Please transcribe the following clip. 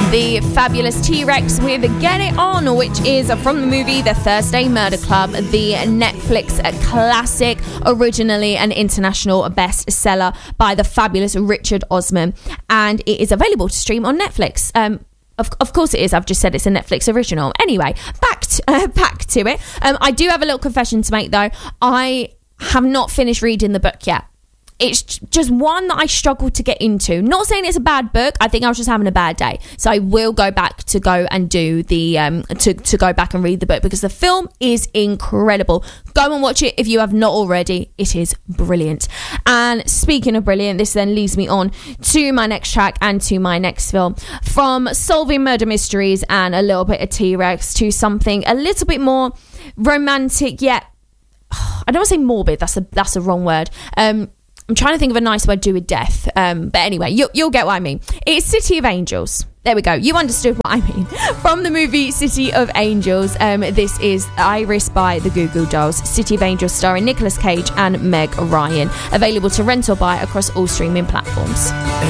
The Fabulous T-Rex with Get It On, which is from the movie The Thursday Murder Club, the Netflix classic, originally an international bestseller by the fabulous Richard Osman, and it is available to stream on Netflix. Of course it is. I've just said it's a Netflix original. Anyway, back to it. I do have a little confession to make, though. I have not finished reading the book yet. It's just one that I struggled to get into. Not saying it's a bad book. I think I was just having a bad day. So I will go back to go and do the to go back and read the book, because the film is incredible. Go and watch it if you have not already. It is brilliant. And speaking of brilliant, this then leads me on to my next track and to my next film. From solving murder mysteries and a little bit of T-Rex to something a little bit more romantic, yet I don't want to say morbid. That's a wrong word. I'm trying to think of a nice word to do with death. But anyway, you'll get what I mean. It's City of Angels. There we go. You understood what I mean. From the movie City of Angels, this is Iris by the Goo Goo Dolls. City of Angels starring Nicolas Cage and Meg Ryan. Available to rent or buy across all streaming platforms.